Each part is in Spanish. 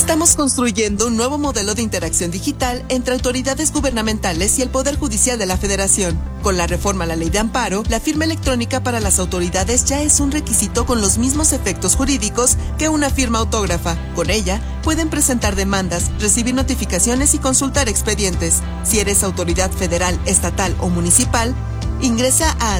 Estamos construyendo un nuevo modelo de interacción digital entre autoridades gubernamentales y el Poder Judicial de la Federación. Con la reforma a la Ley de Amparo, la firma electrónica para las autoridades ya es un requisito con los mismos efectos jurídicos que una firma autógrafa. Con ella, pueden presentar demandas, recibir notificaciones y consultar expedientes. Si eres autoridad federal, estatal o municipal, ingresa a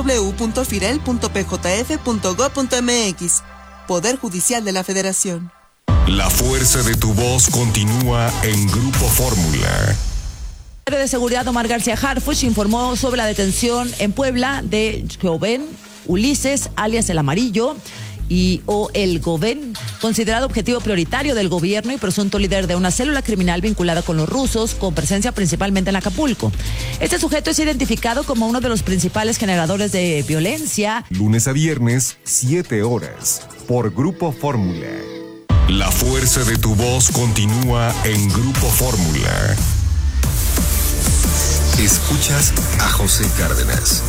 www.firel.pjf.gov.mx. Poder Judicial de la Federación. La fuerza de tu voz continúa en Grupo Fórmula. El secretario de Seguridad, Omar García Harfuch, informó sobre la detención en Puebla de Joven Ulises, alias El Amarillo, o El Goven, considerado objetivo prioritario del gobierno y presunto líder de una célula criminal vinculada con los rusos, con presencia principalmente en Acapulco. Este sujeto es identificado como uno de los principales generadores de violencia. Lunes a viernes, 7 horas, por Grupo Fórmula. La fuerza de tu voz continúa en Grupo Fórmula. Escuchas a José Cárdenas.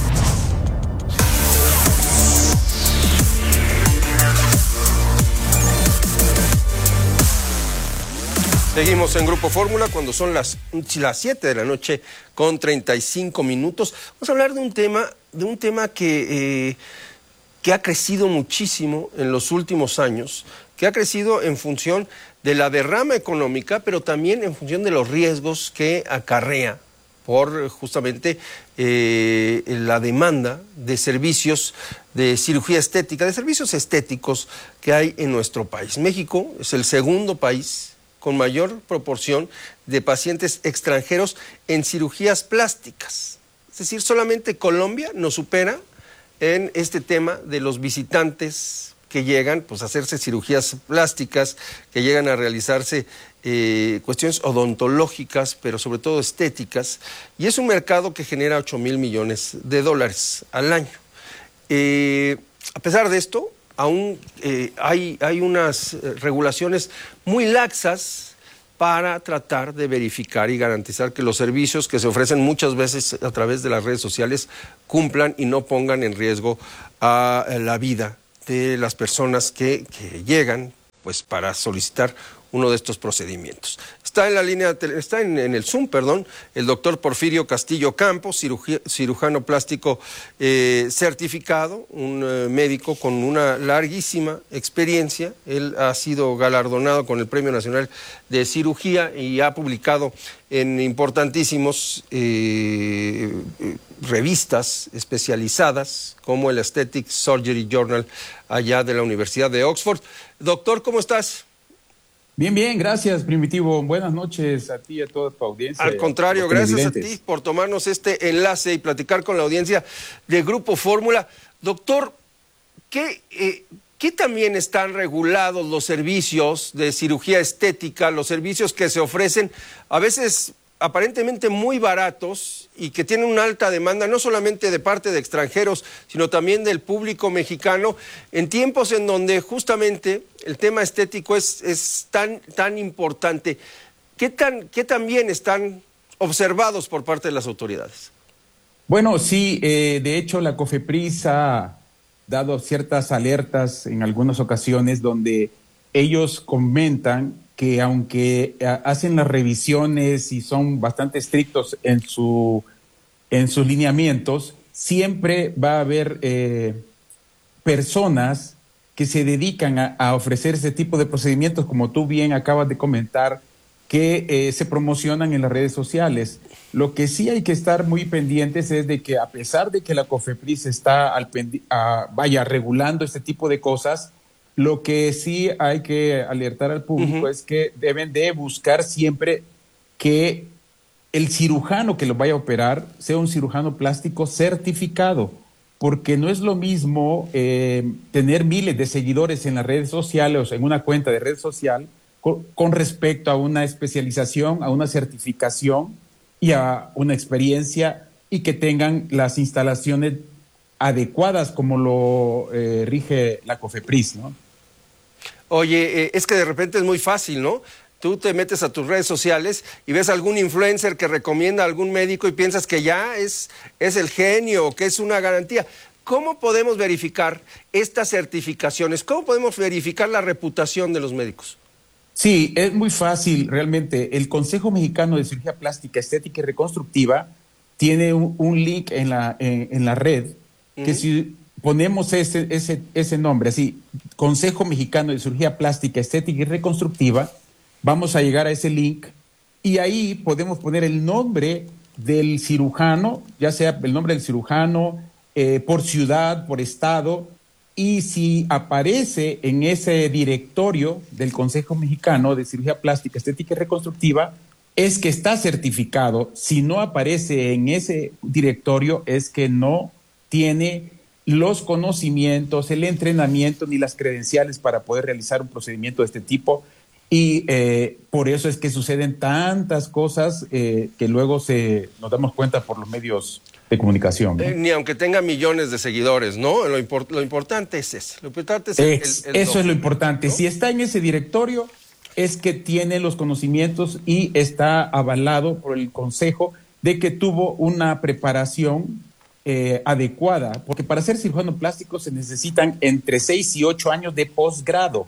Seguimos en Grupo Fórmula cuando son las 7 de la noche con 35 minutos. Vamos a hablar de un tema que ha crecido muchísimo en los últimos años, que ha crecido en función de la derrama económica, pero también en función de los riesgos que acarrea por justamente la demanda de servicios de cirugía estética, de servicios estéticos que hay en nuestro país. México es el segundo país con mayor proporción de pacientes extranjeros en cirugías plásticas. Es decir, solamente Colombia nos supera en este tema de los visitantes que llegan pues, a hacerse cirugías plásticas, que llegan a realizarse cuestiones odontológicas, pero sobre todo estéticas, y es un mercado que genera 8,000 millones de dólares al año. A pesar de esto, aún hay unas regulaciones muy laxas para tratar de verificar y garantizar que los servicios que se ofrecen muchas veces a través de las redes sociales cumplan y no pongan en riesgo a la vida de las personas que llegan pues, para solicitar uno de estos procedimientos. Está en la línea, está en el Zoom, el doctor Porfirio Castillo Campos, cirujano plástico certificado, un médico con una larguísima experiencia. Él ha sido galardonado con el Premio Nacional de Cirugía y ha publicado en importantísimos revistas especializadas como el Aesthetic Surgery Journal allá de la Universidad de Oxford. Doctor, ¿cómo estás? Bien, gracias, Primitivo. Buenas noches a ti y a toda tu audiencia. Al contrario, gracias a ti por tomarnos este enlace y platicar con la audiencia de Grupo Fórmula. Doctor, ¿qué también están regulados los servicios de cirugía estética, los servicios que se ofrecen a veces aparentemente muy baratos y que tienen una alta demanda, no solamente de parte de extranjeros, sino también del público mexicano, en tiempos en donde justamente el tema estético es tan importante? ¿Qué tan bien están observados por parte de las autoridades? Bueno, sí, de hecho la COFEPRIS ha dado ciertas alertas en algunas ocasiones donde ellos comentan que aunque hacen las revisiones y son bastante estrictos en sus lineamientos, siempre va a haber personas que se dedican a ofrecer ese tipo de procedimientos, como tú bien acabas de comentar, que se promocionan en las redes sociales. Lo que sí hay que estar muy pendientes es de que a pesar de que la COFEPRIS está regulando este tipo de cosas, lo que sí hay que alertar al público es que deben de buscar siempre que el cirujano que lo vaya a operar sea un cirujano plástico certificado, porque no es lo mismo tener miles de seguidores en las redes sociales o en una cuenta de red social con respecto a una especialización, a una certificación y a una experiencia y que tengan las instalaciones adecuadas como lo rige la COFEPRIS, ¿no? Oye, es que de repente es muy fácil, ¿no? Tú te metes a tus redes sociales y ves algún influencer que recomienda a algún médico y piensas que ya es el genio, que es una garantía. ¿Cómo podemos verificar estas certificaciones? ¿Cómo podemos verificar la reputación de los médicos? Sí, es muy fácil realmente. El Consejo Mexicano de Cirugía Plástica, Estética y Reconstructiva tiene un link en la red que si ponemos ese nombre, así, Consejo Mexicano de Cirugía Plástica, Estética y Reconstructiva, vamos a llegar a ese link y ahí podemos poner el nombre del cirujano, ya sea el nombre del cirujano, por ciudad, por estado, y si aparece en ese directorio del Consejo Mexicano de Cirugía Plástica, Estética y Reconstructiva, es que está certificado. Si no aparece en ese directorio, es que no tiene los conocimientos, el entrenamiento ni las credenciales para poder realizar un procedimiento de este tipo. Y por eso es que suceden tantas cosas que luego nos damos cuenta por los medios de comunicación, ¿no? Ni aunque tenga millones de seguidores, ¿no? Lo importante es eso. Lo importante es eso es lo importante. ¿No? Si está en ese directorio, es que tiene los conocimientos y está avalado por el Consejo de que tuvo una preparación adecuada, porque para ser cirujano plástico se necesitan entre 6 y 8 años de posgrado.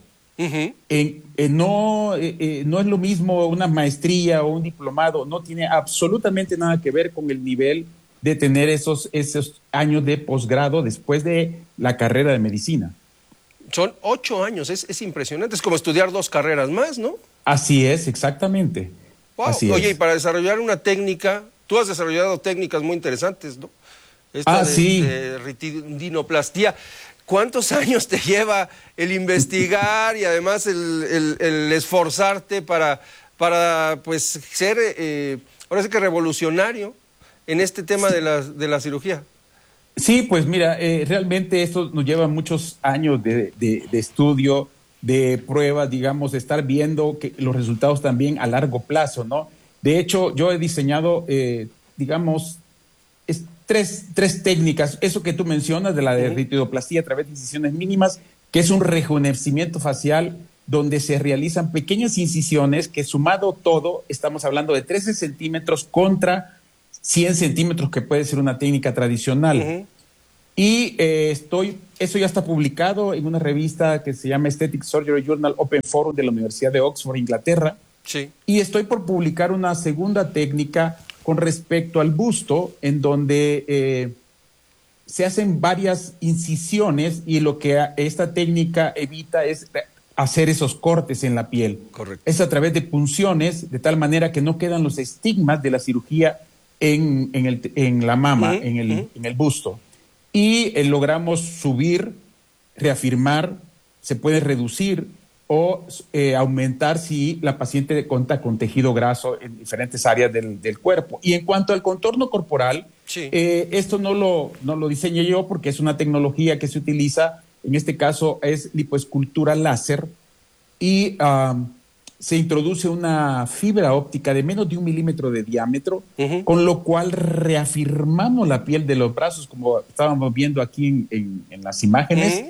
No es lo mismo una maestría o un diplomado, no tiene absolutamente nada que ver con el nivel de tener esos años de posgrado después de la carrera de medicina. Son 8 años, es impresionante, es como estudiar 2 carreras más, ¿no? Así es, exactamente. Wow. Así Oye, es. Y para desarrollar una técnica, tú has desarrollado técnicas muy interesantes, ¿no? Sí. De ritidinoplastía. ¿Cuántos años te lleva el investigar y además el esforzarte para pues ser, ahora sí que revolucionario en este tema de la cirugía? Sí, pues mira, realmente esto nos lleva muchos años de estudio, de pruebas, digamos, de estar viendo que los resultados también a largo plazo, ¿no? De hecho, yo he diseñado, digamos, tres técnicas. Eso que tú mencionas de la de ritidoplastía a través de incisiones mínimas, que es un rejuvenecimiento facial donde se realizan pequeñas incisiones que sumado todo, estamos hablando de 13 centímetros contra 100 centímetros, que puede ser una técnica tradicional. Y eso ya está publicado en una revista que se llama Aesthetic Surgery Journal Open Forum de la Universidad de Oxford, Inglaterra. Sí. Y estoy por publicar una segunda técnica con respecto al busto, en donde se hacen varias incisiones y lo que esta técnica evita es hacer esos cortes en la piel. Correcto. Es a través de punciones, de tal manera que no quedan los estigmas de la cirugía en la mama, en el busto. Y logramos subir, reafirmar, se puede reducir o aumentar si la paciente cuenta con tejido graso en diferentes áreas del cuerpo. Y en cuanto al contorno corporal, sí. Esto no lo diseñé yo porque es una tecnología que se utiliza, en este caso es lipoescultura láser, y se introduce una fibra óptica de menos de 1 milímetro de diámetro, con lo cual reafirmamos la piel de los brazos, como estábamos viendo aquí en las imágenes.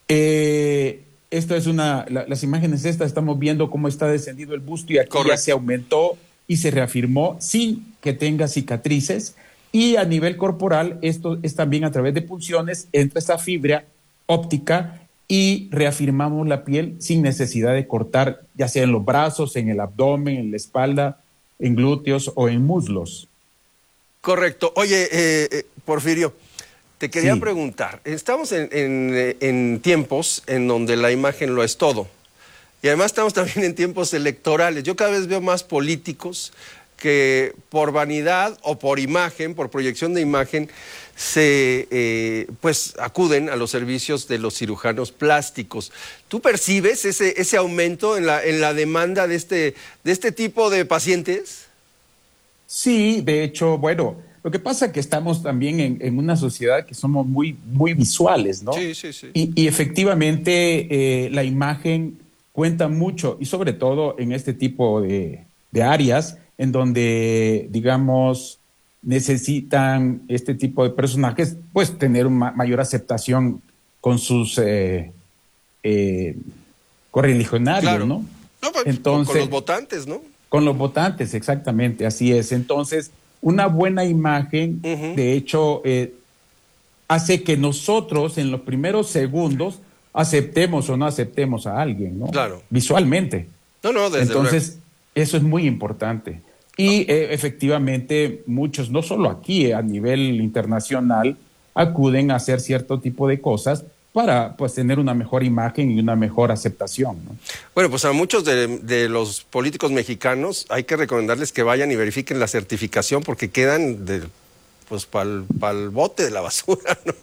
Esto es las imágenes estamos viendo cómo está descendido el busto y aquí ya se aumentó y se reafirmó sin que tenga cicatrices. Y a nivel corporal, esto es también a través de punciones, entra esta fibra óptica y reafirmamos la piel sin necesidad de cortar, ya sea en los brazos, en el abdomen, en la espalda, en glúteos o en muslos. Correcto. Oye, Porfirio, te quería preguntar, estamos en tiempos en donde la imagen lo es todo. Y además estamos también en tiempos electorales. Yo cada vez veo más políticos que por vanidad o por imagen, por proyección de imagen, pues acuden a los servicios de los cirujanos plásticos. ¿Tú percibes ese aumento en la demanda de este tipo de pacientes? Sí, de hecho, bueno, lo que pasa es que estamos también en una sociedad que somos muy, muy visuales, ¿no? Sí, sí, sí. Y efectivamente la imagen cuenta mucho, y sobre todo en este tipo de áreas en donde, digamos, necesitan este tipo de personajes, pues tener una mayor aceptación con sus correligionarios, claro. ¿no? No, pues, entonces, con los votantes, ¿no? Con los votantes, exactamente, así es. Entonces, una buena imagen, de hecho, hace que nosotros en los primeros segundos aceptemos o no aceptemos a alguien, ¿no? Claro. Visualmente. No, desde Entonces, luego. Eso es muy importante. Y efectivamente, muchos, no solo aquí, a nivel internacional, acuden a hacer cierto tipo de cosas para pues tener una mejor imagen y una mejor aceptación, ¿no? Bueno, pues a muchos de los políticos mexicanos hay que recomendarles que vayan y verifiquen la certificación porque quedan pues para el bote de la basura, ¿no?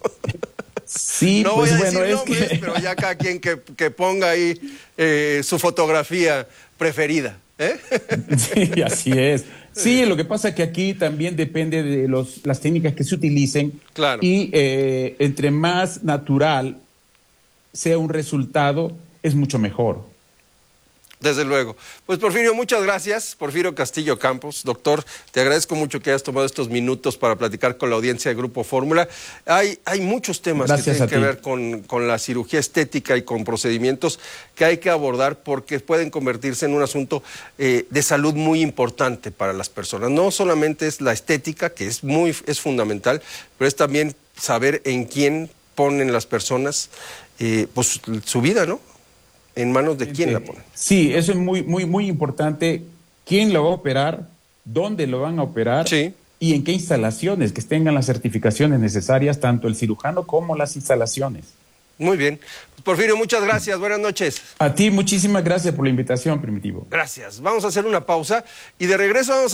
Sí, no pues voy a bueno, decir es nombres, que... pero ya cada quien que ponga ahí su fotografía preferida, ¿eh? Sí, así es. Sí, lo que pasa es que aquí también depende de las técnicas que se utilicen. Claro. Y entre más natural sea un resultado, es mucho mejor. Desde luego. Pues Porfirio, muchas gracias. Porfirio Castillo Campos. Doctor, te agradezco mucho que hayas tomado estos minutos para platicar con la audiencia de Grupo Fórmula. Hay muchos temas Gracias que tienen que a ti. ver con la cirugía estética y con procedimientos que hay que abordar porque pueden convertirse en un asunto de salud muy importante para las personas. No solamente es la estética, que es fundamental, pero es también saber en quién ponen las personas pues su vida, ¿no? ¿En manos de quién la ponen? Sí, eso es muy, muy, muy importante. ¿Quién lo va a operar? ¿Dónde lo van a operar? Sí. Y en qué instalaciones, que tengan las certificaciones necesarias, tanto el cirujano como las instalaciones. Muy bien. Pues Porfirio, muchas gracias. Buenas noches. A ti, muchísimas gracias por la invitación, Primitivo. Gracias. Vamos a hacer una pausa y de regreso vamos a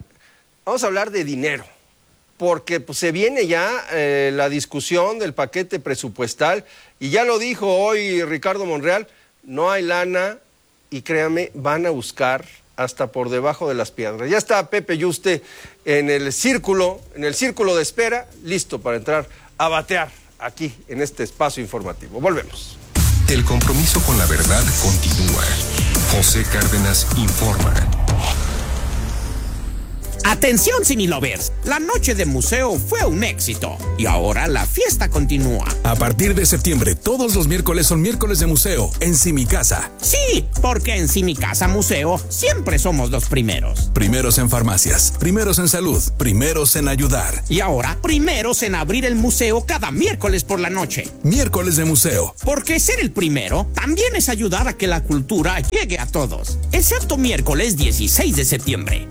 hablar de dinero. Porque pues, se viene ya la discusión del paquete presupuestal y ya lo dijo hoy Ricardo Monreal, no hay lana y créame, van a buscar hasta por debajo de las piedras. Ya está Pepe Yuste en el círculo de espera, listo para entrar a batear aquí en este espacio informativo. Volvemos. El compromiso con la verdad continúa. José Cárdenas informa. Atención, Cinelovers, la noche de museo fue un éxito y ahora la fiesta continúa. A partir de septiembre, todos los miércoles son miércoles de museo en Simicasa. Sí, porque en Simicasa Museo siempre somos los primeros. Primeros en farmacias, primeros en salud, primeros en ayudar. Y ahora, primeros en abrir el museo cada miércoles por la noche. Miércoles de museo. Porque ser el primero también es ayudar a que la cultura llegue a todos. Excepto miércoles 16 de septiembre.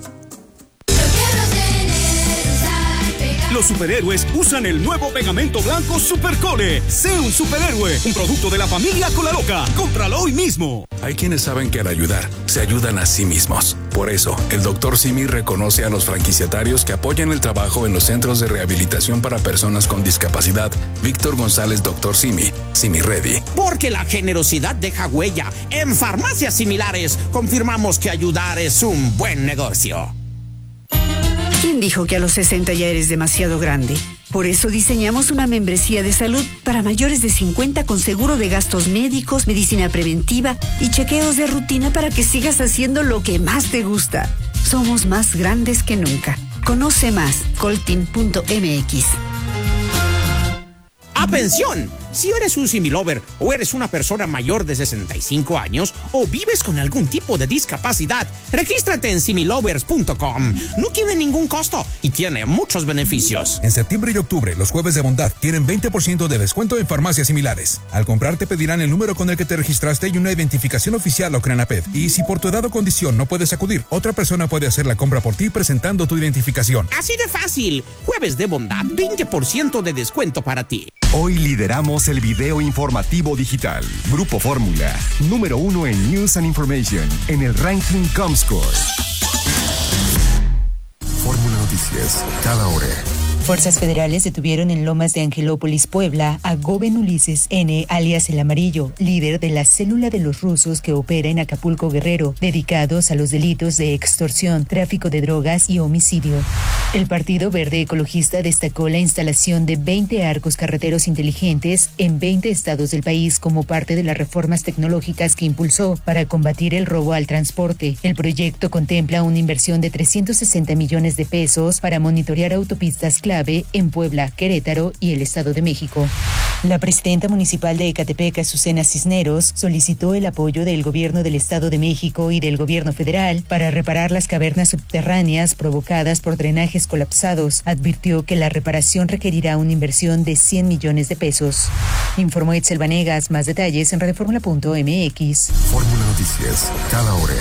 Los superhéroes usan el nuevo pegamento blanco Supercole. Sé un superhéroe, un producto de la familia Colaloca. Cómpralo hoy mismo. Hay quienes saben que al ayudar, se ayudan a sí mismos. Por eso, el Dr. Simi reconoce a los franquiciatarios que apoyan el trabajo en los centros de rehabilitación para personas con discapacidad. Víctor González, Dr. Simi, Simi Ready. Porque la generosidad deja huella. En farmacias similares, confirmamos que ayudar es un buen negocio. ¿Quién dijo que a los 60 ya eres demasiado grande? Por eso diseñamos una membresía de salud para mayores de 50 con seguro de gastos médicos, medicina preventiva y chequeos de rutina para que sigas haciendo lo que más te gusta. Somos más grandes que nunca. Conoce más, coltin.mx. ¡Atención! Si eres un similover o eres una persona mayor de 65 años o vives con algún tipo de discapacidad, regístrate en similovers.com. No tiene ningún costo y tiene muchos beneficios. En septiembre y octubre, los jueves de bondad tienen 20% de descuento en farmacias similares. Al comprar te pedirán el número con el que te registraste y una identificación oficial o Crenaped. Y si por tu edad o condición no puedes acudir, otra persona puede hacer la compra por ti presentando tu identificación. Así de fácil. Jueves de bondad, 20% de descuento para ti. Hoy lideramos el video informativo digital. Grupo Fórmula, número 1 en News and Information, en el ranking Comscore. Fórmula Noticias, cada hora. Fuerzas federales detuvieron en Lomas de Angelópolis, Puebla, a Goven Ulises N., alias El Amarillo, líder de la célula de los rusos que opera en Acapulco, Guerrero, dedicados a los delitos de extorsión, tráfico de drogas y homicidio. El Partido Verde Ecologista destacó la instalación de 20 arcos carreteros inteligentes en 20 estados del país como parte de las reformas tecnológicas que impulsó para combatir el robo al transporte. El proyecto contempla una inversión de 360 millones de pesos para monitorear autopistas clave en Puebla, Querétaro y el Estado de México. La presidenta municipal de Ecatepec, Azucena Cisneros, solicitó el apoyo del gobierno del Estado de México y del gobierno federal para reparar las cavernas subterráneas provocadas por drenajes colapsados. Advirtió que la reparación requerirá una inversión de 100 millones de pesos. Informó Etzel Vanegas. Más detalles en radioformula.mx. Fórmula Noticias. noticias, cada hora.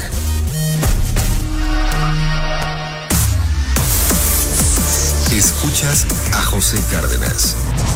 Escuchas a José Cárdenas.